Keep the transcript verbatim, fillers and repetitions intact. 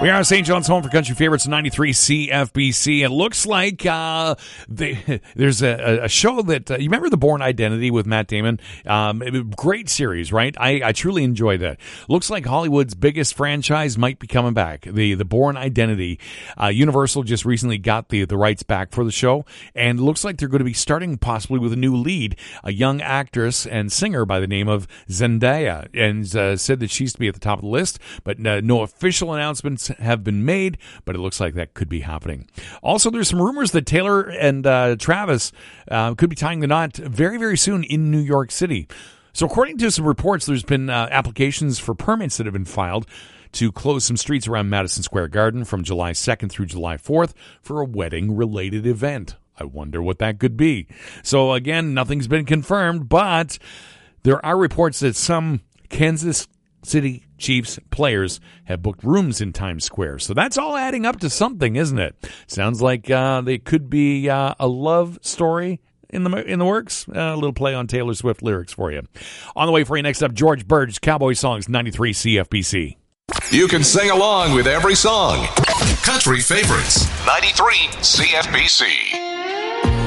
We are Saint John's home for country favorites, ninety-three C F B C. It looks like uh, they, there's a, a show that, uh, you remember The Bourne Identity with Matt Damon? Um, great series, right? I, I truly enjoyed that. Looks like Hollywood's biggest franchise might be coming back. The The Bourne Identity. Uh, Universal just recently got the, the rights back for the show, and it looks like they're going to be starting possibly with a new lead, a young actress and singer by the name of Zendaya, and uh, said that she's to be at the top of the list, but uh, no official announcements have been made, but it looks like that could be happening. Also, there's some rumors that Taylor and uh, Travis uh, could be tying the knot very, very soon in New York City. So according to some reports, there's been uh, applications for permits that have been filed to close some streets around Madison Square Garden from July second through July fourth for a wedding-related event. I wonder what that could be. So again, nothing's been confirmed, but there are reports that some Kansas City Chiefs players have booked rooms in Times Square. So that's all adding up to something, isn't it? Sounds like uh, they could be uh, a love story in the in the works. Uh, a little play on Taylor Swift lyrics for you. On the way for you next up, George Burge, Cowboy Songs, ninety-three C F B C. You can sing along with every song. Country favorites, ninety-three C F B C.